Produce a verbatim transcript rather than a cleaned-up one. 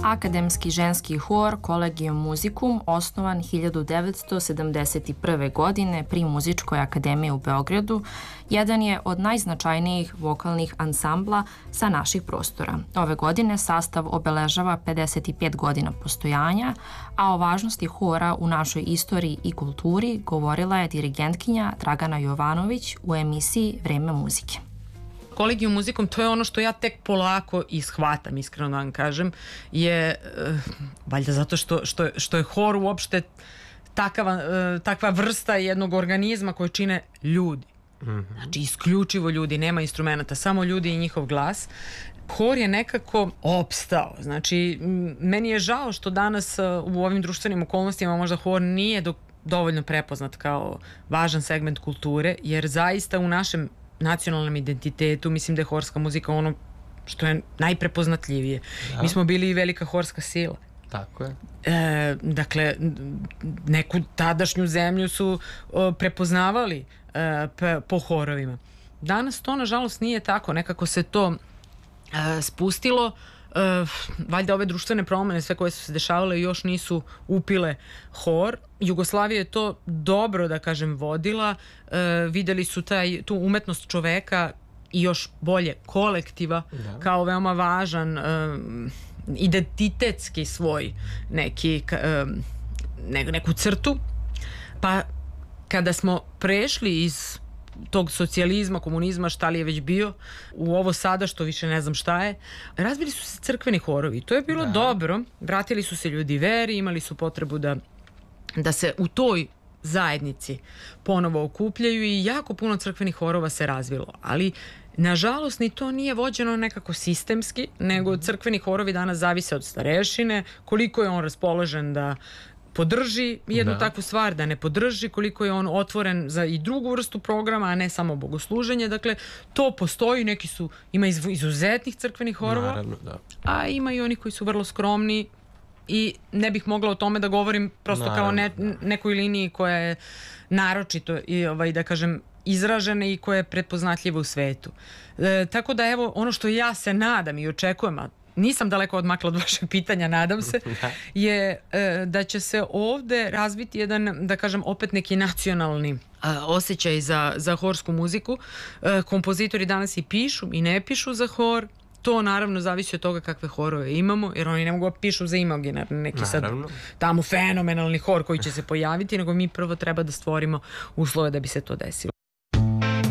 Akademski ženski hor Collegium Musicum, osnovan hiljadu devetsto sedamdeset prve. godine pri Muzičkoj akademiji u Beogradu, jedan je od najznačajnijih vokalnih ansambla sa naših prostora. Ove godine sastav obeležava pedeset pet godina postojanja, a o važnosti hora u našoj istoriji i kulturi govorila je dirigentkinja Dragana Jovanović u emisiji Vreme muzike. Collegium Musicum, to je ono što ja tek polako ishvatam, iskreno da vam kažem, je uh, valjda zato što, što, što je hor uopšte takava, uh, takva vrsta jednog organizma koje čine ljudi. Mm-hmm. Znači, isključivo ljudi, nema instrumenta, samo ljudi i njihov glas. Hor je nekako opstao. Znači, meni je žao što danas uh, u ovim društvenim okolnostima možda hor nije do, dovoljno prepoznat kao važan segment kulture, jer zaista u našem nacionalnom identitetu mislim da je horska muzika ono što je najprepoznatljivije. Da. Mi smo bili i velika horska sila. Tako je. E, dakle, neku tadašnju zemlju su o, prepoznavali e, p, po horovima. Danas to nažalost nije tako. Nekako se to e, spustilo. Uh, valjda ove društvene promene, sve koje su se dešavale, još nisu upile hor. Jugoslavija je to dobro, da kažem, vodila. Uh, videli su taj, tu umetnost čoveka i još bolje kolektiva, da, kao veoma važan uh, identitetski svoj neki, uh, ne, neku crtu. Pa kada smo prešli iz tog socijalizma, komunizma, šta li je već bio, u ovo sada što više ne znam šta je, razvili su se crkveni horovi. To je bilo da. dobro, vratili su se ljudi veri, imali su potrebu da, da se u toj zajednici ponovo okupljaju i jako puno crkvenih horova se razvilo. Ali nažalost ni to nije vođeno nekako sistemski, nego crkveni horovi danas zavise od starešine, koliko je on raspoložen da podrži jednu da. takvu stvar, da ne podrži, koliko je on otvoren za i drugu vrstu programa, a ne samo bogosluženje. Dakle, to postoji, neki su, ima izuzetnih crkvenih horova, naravno, da. a ima i oni koji su vrlo skromni i ne bih mogla o tome da govorim prosto naravno, kao ne, nekoj liniji koja je naročito i ovaj, da kažem, izražena i koja je prepoznatljiva u svetu. E, tako da evo, ono što ja se nadam i očekujem, a nisam daleko odmakla od vašeg pitanja, nadam se, je e, da će se ovde razviti jedan, da kažem, opet neki nacionalni a, osjećaj za, za horsku muziku. E, kompozitori danas i pišu i ne pišu za hor. To naravno zavisi od toga kakve horove imamo, jer oni ne mogu da pišu za imaginarni neki sad tamo fenomenalni hor koji će se pojaviti, nego mi prvo treba da stvorimo uslove da bi se to desilo.